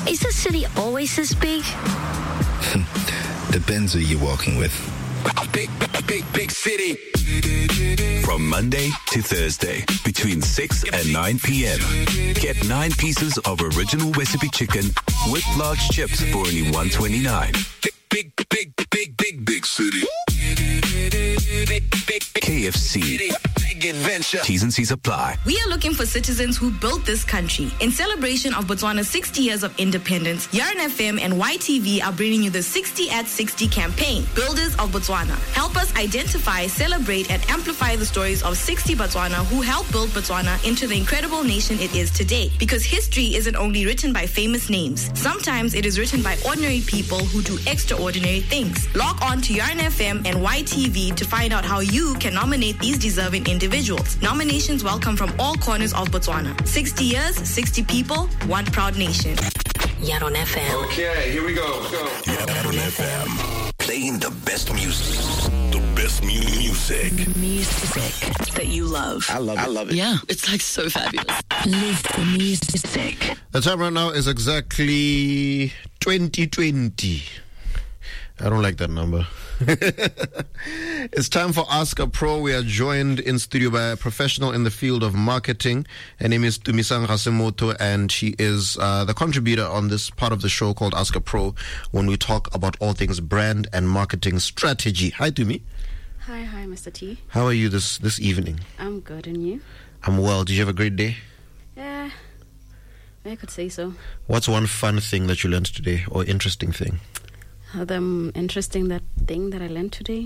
Is the city always this big? Depends who you're walking with. Big city. From Monday to Thursday, between 6 and 9 p.m. Get 9 pieces of original recipe chicken with large chips for only $1.29. Big city. KFC. Adventure. T's and C's apply. We are looking for citizens who built this country. In celebration of Botswana's 60 years of independence, Yarn FM and YTV are bringing you the 60 at 60 campaign. Builders of Botswana. Help us identify, celebrate, and amplify the stories of 60 Botswana who helped build Botswana into the incredible nation it is today. Because history isn't only written by famous names. Sometimes it is written by ordinary people who do extraordinary things. Log on to Yarn FM and YTV to find out how you can nominate these deserving individuals. Nominations welcome from all corners of Botswana. 60 years, 60 people, one proud nation. Yarn FM. Okay, here we go. Yarn FM. Playing the best music. The best music. Music that you love. I love it. Yeah, it's like so fabulous. Live the music. The time right now is exactly 2020. I don't like that number. It's time for Ask a Pro. We are joined in studio by a professional in the field of marketing. Her name is Tumisang Rasemoto, and she is the contributor on this part of the show called Ask a Pro, when we talk about all things brand and marketing strategy. Hi, Tumi. Hi, Mr. T. How are you this evening? I'm good, and you? I'm well. Did you have a great day? Yeah, I could say so. What's one fun thing that you learned today, or interesting thing? The interesting thing that I learned today?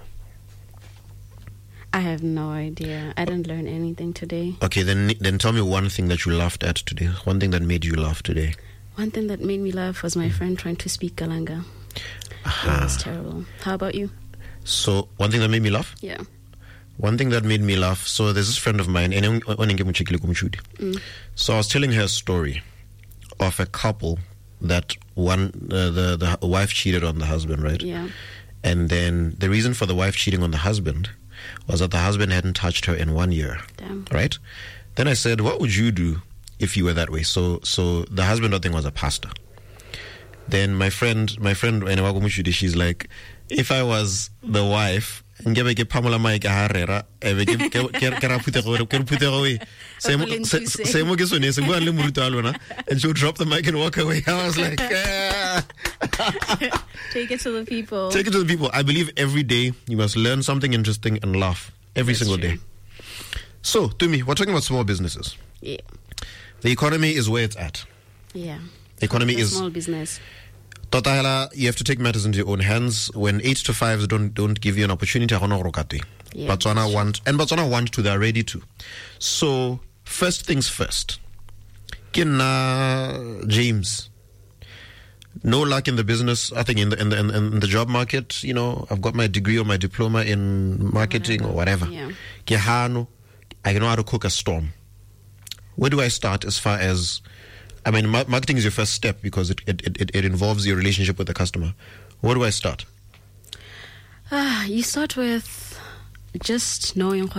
I have no idea. I didn't learn anything today. Okay, then tell me one thing that you laughed at today. One thing that made you laugh today. One thing that made me laugh was my friend trying to speak Galanga. It was terrible. How about you? So, one thing that made me laugh? Yeah. One thing that made me laugh, so there's this friend of mine, so I was telling her a story of a couple that the wife cheated on the husband, right? Yeah. And then the reason for the wife cheating on the husband was that the husband hadn't touched her in 1 year. Damn. Right? Then I said, what would you do if you were that way? So the husband, I think, was a pastor. Then my friend, she's like, if I was the wife, and she'll drop the mic and walk away. I was like, Take it to the people. Take it to the people. I believe every day you must learn something interesting and laugh every single day. So, Tumi, we're talking about small businesses. Yeah. The economy is where it's at. Yeah. The economy is small business. Totahela, you have to take matters into your own hands. When 8 to 5s don't give you an opportunity, Yeah, Botswana want to, they're ready to. So, first things first. James, no luck in the business. I think in the job market, I've got my degree or my diploma in marketing or whatever. Yeah. I know how to cook a storm. Where do I start as far as, marketing is your first step because it involves your relationship with the customer. Where do I start? You start with just knowing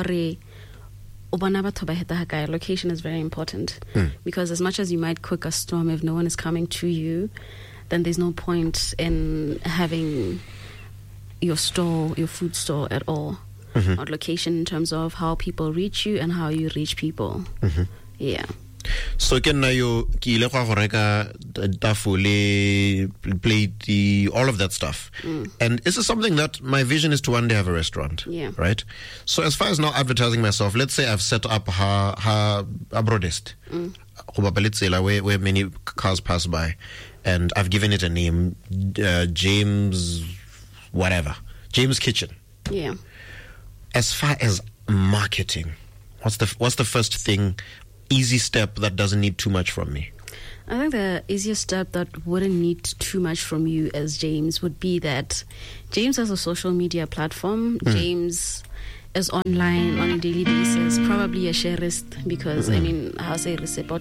location is very important. Because as much as you might cook a storm, if no one is coming to you, then there's no point in having your food store at all. Or location in terms of how people reach you and how you reach people. Yeah. So ke ile go reka tafole, plate, all of that stuff. And this is something that my vision is to one day have a restaurant. Yeah. Right? So as far as now advertising myself, let's say I've set up a broadest. Let's say where many cars pass by, and I've given it a name, James whatever. James Kitchen. Yeah. As far as marketing, what's the first thing, easy step that doesn't need too much from me? I think the easiest step that wouldn't need too much from you as James would be that James has a social media platform. James is online on a daily basis, probably a sharist, because how say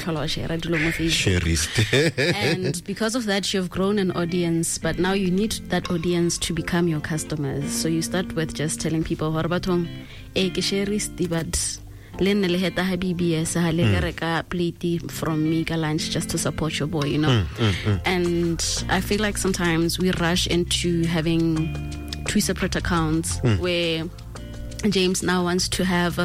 sharist. And because of that, you've grown an audience, but now you need that audience to become your customers. So you start with just telling people, but le nne le heta ha BBS ha le reka plate from me ka lunch just to support your boy, you know. And I feel like sometimes we rush into having 2 separate accounts where James now wants to have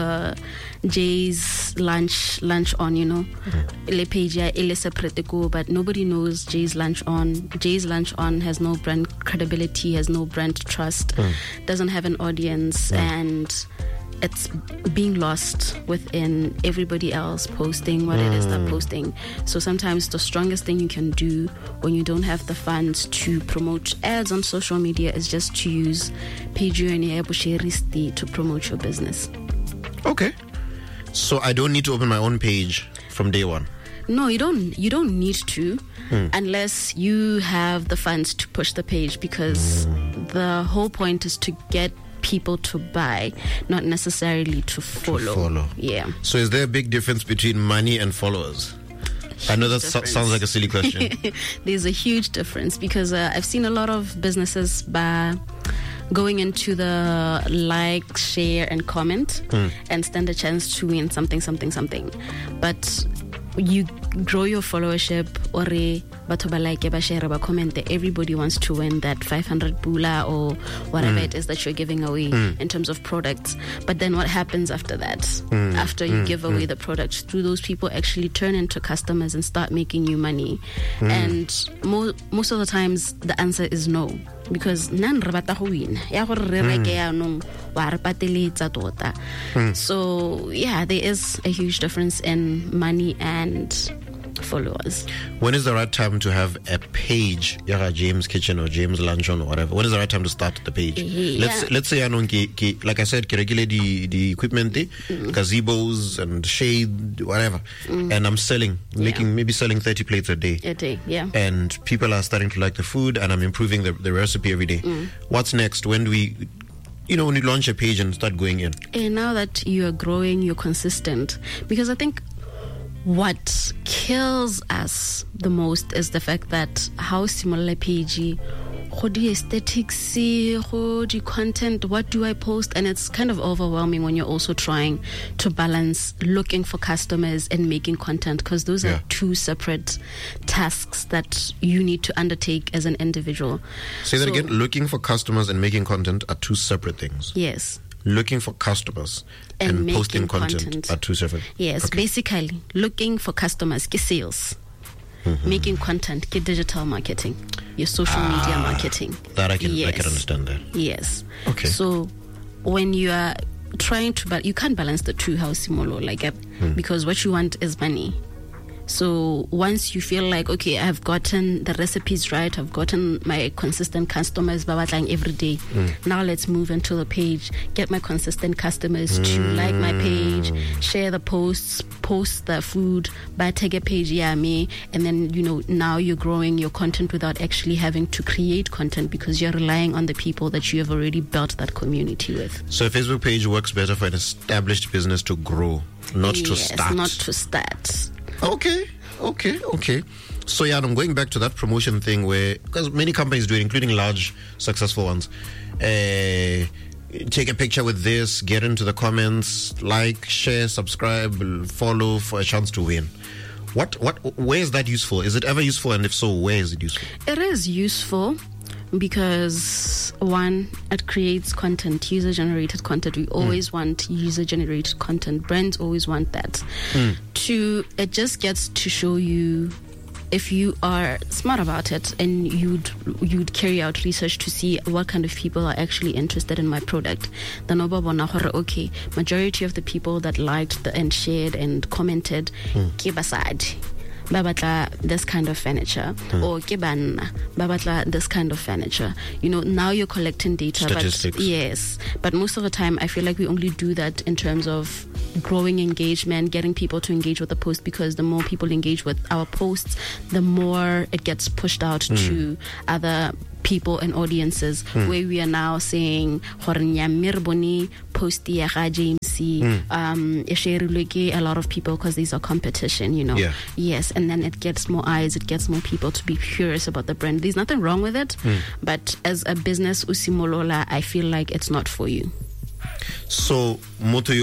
Jay's lunch on, you know. Le page ile separate go, but nobody knows Jay's lunch on. Jay's lunch on has no brand credibility, has no brand trust, doesn't have an audience, and it's being lost within everybody else posting what it is they're posting. So sometimes the strongest thing you can do when you don't have the funds to promote ads on social media is just to use Patreon to promote your business. Okay. So I don't need to open my own page from day one. No, you don't need to unless you have the funds to push the page, because the whole point is to get people to buy, not necessarily to follow. Yeah. So is there a big difference between money and followers? I know that sounds like a silly question. There's a huge difference, because I've seen a lot of businesses going into the like, share, and comment and stand a chance to win something. But you grow your followership, or batho ba like ba share ba comment, everybody wants to win that 500 bula or whatever it is that you're giving away in terms of products. But then what happens after that? After you give away the products, do those people actually turn into customers and start making you money? And most of the times the answer is no, because nan re bata go win ya gore re reke yanong wa re pateletsa tota. So yeah, there is a huge difference in money and followers. When is the right time to have a page, James Kitchen or James Luncheon or whatever? When is the right time to start the page? Let's say like I said, regulate the equipment, gazebos and shade, whatever, and I'm selling 30 plates a day. And people are starting to like the food, and I'm improving the recipe every day. What's next? When do we, when you launch a page and start going in? And now that you are growing, you're consistent, because I think what kills us the most is the fact that how similar page, go the aesthetics, go the content, what do I post? And it's kind of overwhelming when you're also trying to balance looking for customers and making content, because those are 2 separate tasks that you need to undertake as an individual. Say that again. Looking for customers and making content are 2 separate things. Yes. Looking for customers and posting content are 2 separate. Yes, okay. Basically, looking for customers, ke sales. Making content, ke digital marketing, your social media marketing. That I can understand that. Yes. Okay. So when you are trying to, you can't balance the 2 how similar because what you want is money. So once you feel like, okay, I've gotten the recipes right, I've gotten my consistent customers every day, now let's move into the page, get my consistent customers to like my page, share the posts, post the food, tag a page, and then now you're growing your content without actually having to create content, because you're relying on the people that you have already built that community with. So a Facebook page works better for an established business to grow, not to start. Okay. So I'm going back to that promotion thing because many companies do it, including large successful ones. Take a picture with this, get into the comments, like, share, subscribe, follow for a chance to win. Where is that useful? Is it ever useful? And if so, where is it useful? It is useful, because 1, it creates content, user-generated content. We always want user-generated content. Brands always want that. 2, it just gets to show you, if you are smart about it and you'd carry out research to see what kind of people are actually interested in my product, then okay, majority of the people that liked and shared and commented, ke basadi ba batla this kind of furniture, or ke banna ba batla this kind of furniture. Now you're collecting data. Statistics. But most of the time I feel like we only do that in terms of growing engagement, getting people to engage with the post, because the more people engage with our posts, the more it gets pushed out to other people and audiences, where we are now saying post James a lot of people, because these are competition, Yes, and then it gets more eyes, it gets more people to be curious about the brand. There's nothing wrong with it, but as a business usimolola, I feel like it's not for you. So, Moto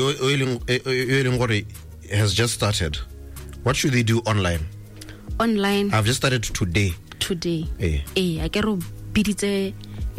has just started. What should they do online? Online. I've just started today. I can bidite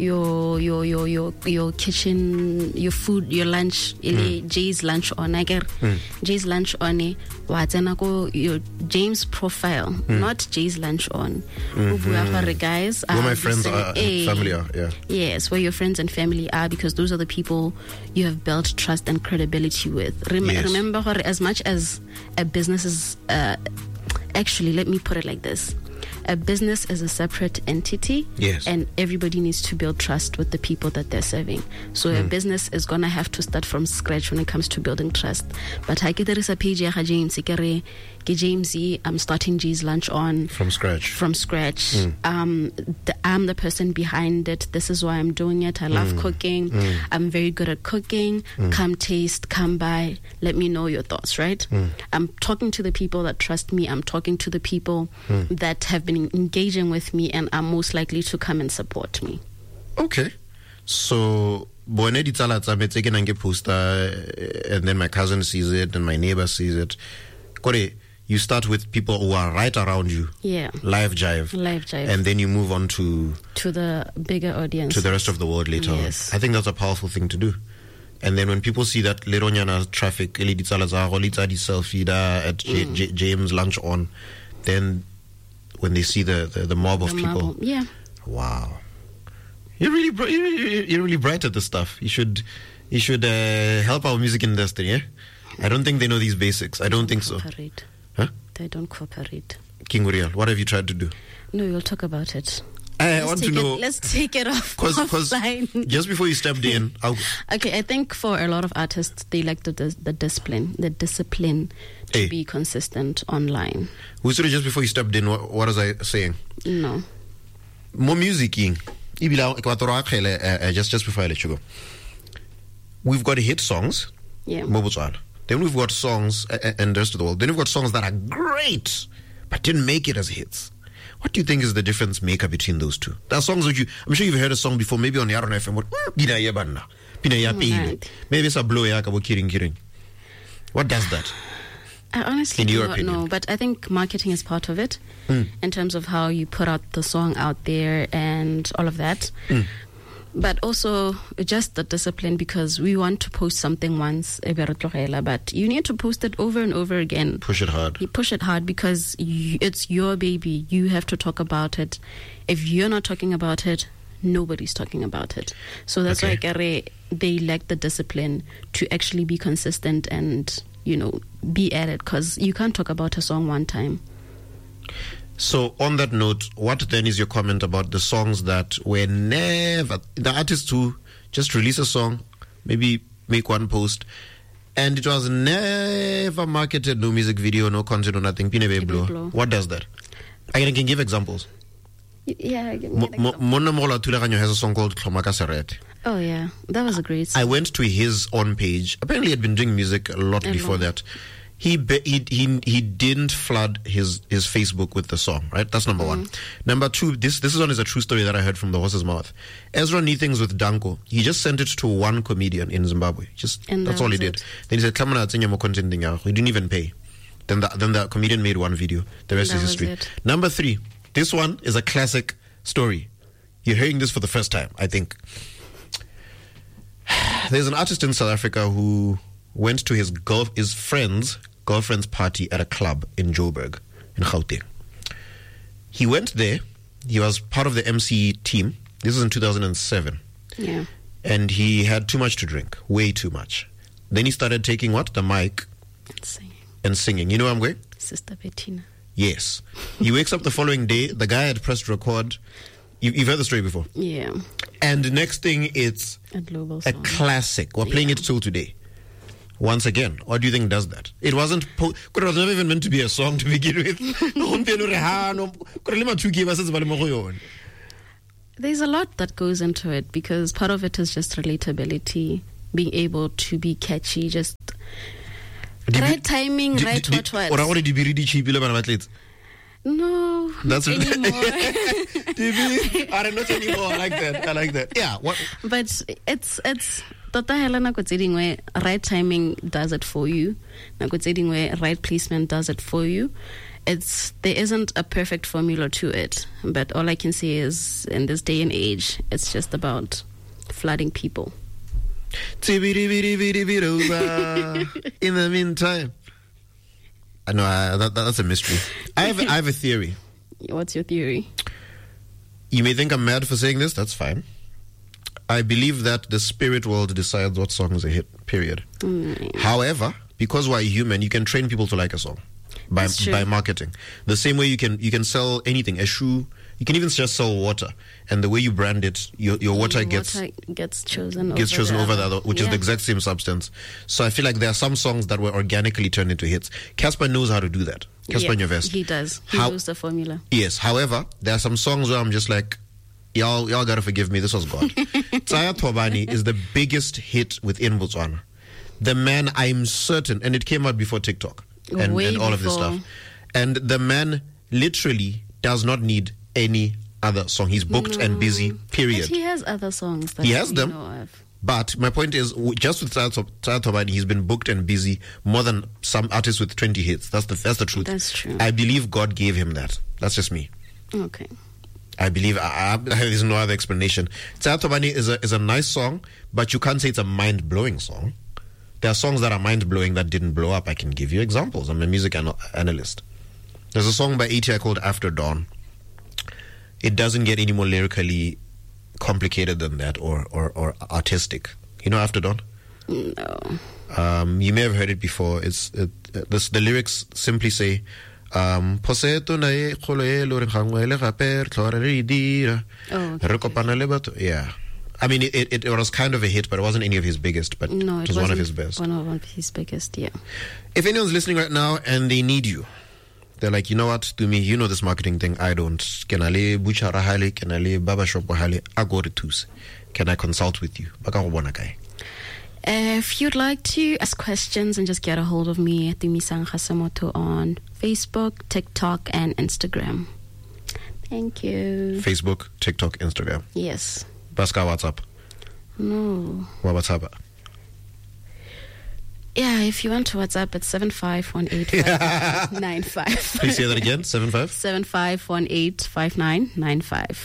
your kitchen, your food, your lunch, Jay's lunch on. I get Jay's lunch on. Your James profile, not Jay's lunch on. Guys, where my friends are, family are, yeah. Yes, where your friends and family are, because those are the people you have built trust and credibility with. Remember, as much as a business is, actually, let me put it like this. A business is a separate entity, yes, and everybody needs to build trust with the people that they're serving. So a business is gonna have to start from scratch when it comes to building trust. But there is a page James, Jamesy, I'm starting Jay's lunch on from scratch. I'm the person behind it. This is why I'm doing it. I love cooking. I'm very good at cooking. Come taste, come by, let me know your thoughts, right? I'm talking to the people that trust me. I'm talking to the people that have been engaging with me and are most likely to come and support me. Okay. So and then my cousin sees it and my neighbor sees it. You start with people who are right around you. Yeah. Live jive. And then you move on to the bigger audience. To the rest of the world later yes. on. I think that's a powerful thing to do. And then when people see that Leronyana traffic, selfie at James lunch on, then when they see the mob of people. Yeah. Wow. You're really bright at this stuff. You should help our music industry, yeah? I don't think they know these basics. I don't think so. Huh? They don't cooperate. King Uriel, what have you tried to do? No, we'll talk about it. I want to know. Let's take it off. Because just before you stepped in. Okay, I think for a lot of artists, they like the discipline to be consistent online. Just before you stepped in, what was I saying? No. More music. Just before I let you go. We've got hit songs. Yeah. Then we've got songs and the rest of the world. Then we've got songs that are great, but didn't make it as hits. What do you think is the difference maker between those two? There are songs which I'm sure you've heard a song before, maybe on Yaron FM. Maybe it's a blow. What does that? I honestly do not know, but I think marketing is part of it in terms of how you put out the song out there and all of that. But also just the discipline, because we want to post something once, but you need to post it over and over again. Push it hard. You push it hard because it's your baby. You have to talk about it. If you're not talking about it, nobody's talking about it. So that's why they lack the discipline to actually be consistent and, be at it, because you can't talk about a song one time. So on that note, what then is your comment about the songs that were never, the artists who just release a song, maybe make one post, and it was never marketed, no music video, no content or nothing, blow. What does that? I can give examples. Yeah, Mona Mola Tulaganyo has a song called Klomaka Seret. Oh yeah, that was a great song. I went to his own page. Apparently he had been doing music a lot before that. He didn't flood his Facebook with the song, right? That's number one. Number two, this one is a true story that I heard from the horse's mouth. Ezra Neethings with Danko, he just sent it to one comedian in Zimbabwe. That's all he did. Then he said, he didn't even pay. Then the comedian made one video. The rest is history. Number three, this one is a classic story. You're hearing this for the first time, I think. There's an artist in South Africa who went to his girlfriend's party at a club in Joburg, in Gauteng. He went there. He was part of the MC team. This was in 2007. Yeah. And he had too much to drink, way too much. Then he started taking the mic and singing. You know where I'm going? Sister Bettina. Yes. He wakes up the following day. The guy had pressed record. You've heard the story before? Yeah. And the next thing, it's a global song. A classic. We're playing it till today. Once again, what do you think does that? It wasn't. It was never even meant to be a song to begin with. There's a lot that goes into it, because part of it is just relatability, being able to be catchy, just right timing, right what. No, That's anymore. TV. Not anymore. I like that. Yeah. What? But it's tota hela nako tse dingwe right timing does it for you. Nako tse dingwe right placement does it for you. There isn't a perfect formula to it, but all I can say is in this day and age, it's just about flooding people. In the meantime, I know that's a mystery. I have a theory. What's your theory? You may think I'm mad for saying this. That's fine. I believe that the spirit world decides what song is a hit. Period. However, because we're human, you can train people to like a song by marketing. The same way you can sell anything, a shoe. You can even just sell water, and the way you brand it, your water gets chosen over the other, which is the exact same substance. So I feel like there are some songs that were organically turned into hits. Casper knows how to do that. Casper Nyovest. He does. He knows the formula. Yes. However, there are some songs where I'm just like, y'all gotta forgive me. This was God. Tsaya Thobani is the biggest hit within Botswana. The man, I'm certain, and it came out before TikTok and all of this stuff. And the man literally does not need any other song. He's booked and busy, period. But he has other songs that he has them. know of. But my point is, just with Tsaya Thobani, he's been booked and busy more than some artists with 20 hits. That's the truth. That's true. I believe God gave him that. That's just me. Okay. I believe there's no other explanation. Tsaya Thobani is a nice song, but you can't say it's a mind-blowing song. There are songs that are mind-blowing that didn't blow up. I can give you examples. I'm a music analyst. There's a song by ATI called After Dawn. It doesn't get any more lyrically complicated than that or artistic. You know After Dawn? No. You may have heard it before. The lyrics simply say, yeah. I mean, it was kind of a hit, but it wasn't any of his biggest, but no, it was one of his best. One of his biggest, yeah. If anyone's listening right now and they need you, they're like, you know what, to me, you know this marketing thing, I don't. Kenale buchara hali, kenale baba shop hali, I go to twos. Can I consult with you? If you'd like to ask questions and just get a hold of me, Tumisang Hasamoto on Facebook, TikTok, and Instagram. Thank you. Facebook, TikTok, Instagram. Yes. Baska WhatsApp. No. What WhatsApp? Yeah, if you want to WhatsApp, it's 75185995. Please say that again. 75185995.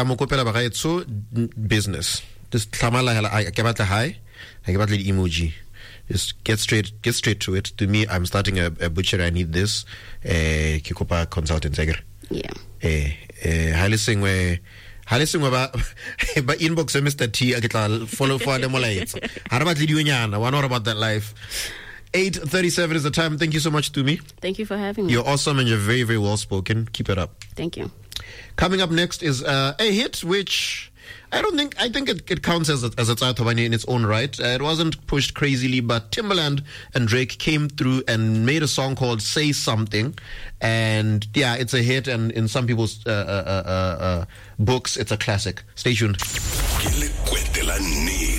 Business. Just hi. I give the emoji. Just get straight to it. To me, I'm starting a butcher. I need this. Kikopa consultant. Yeah. Highly sing where ba inbox Mr. T follow for them lights. How about Lidunyana? One more about that life. 8:37 is the time. Thank you so much, Tumi. Thank you for having me. You're awesome and you're very, very well spoken. Keep it up. Thank you. Coming up next is a hit which I think it counts as a Tsaya Thobani in its own right. It wasn't pushed crazily, but Timbaland and Drake came through and made a song called Say Something. And yeah, it's a hit, and in some people's books, it's a classic. Stay tuned.